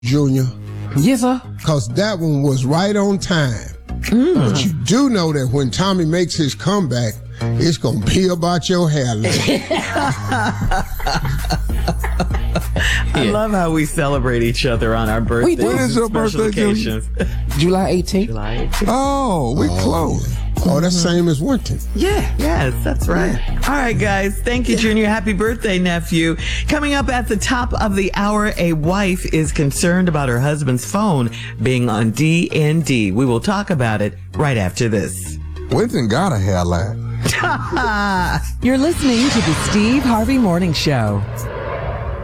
Junior. Yes, sir. Because that one was right on time. But you do know that when Tommy makes his comeback, it's going to be about your hairline. I love how we celebrate each other on our birthdays. do. When is your birthday, occasions. July 18th. July 18th. Oh, we close. Oh, that's same as Winton. Yeah. Yes, that's right. All right, guys. Thank you, Junior. Happy birthday, nephew. Coming up at the top of the hour, a wife is concerned about her husband's phone being on DND. We will talk about it right after this. Winton got a hairline. You're listening to the Steve Harvey Morning Show.